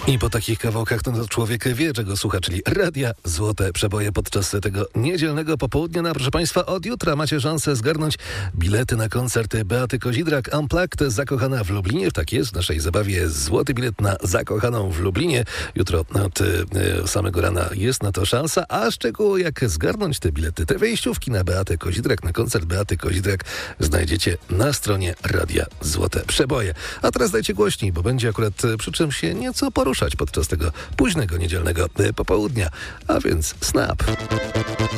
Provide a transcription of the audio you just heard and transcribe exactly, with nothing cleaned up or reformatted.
I po takich kawałkach ten człowiek wie, czego słucha, czyli Radia Złote Przeboje podczas tego niedzielnego popołudnia. No, proszę Państwa, od jutra macie szansę zgarnąć bilety na koncert Beaty Kozidrak Unplugged Zakochana w Lublinie. Tak jest, w naszej zabawie złoty bilet na Zakochaną w Lublinie. Jutro od y, samego rana jest na to szansa, a szczegóły jak zgarnąć te bilety, te wejściówki na Beatę Kozidrak, na koncert Beaty Kozidrak znajdziecie na stronie Radia Złote Przeboje. A teraz dajcie głośniej, bo będzie akurat przy czym się nieco poruszać podczas tego późnego niedzielnego popołudnia. A więc Snap.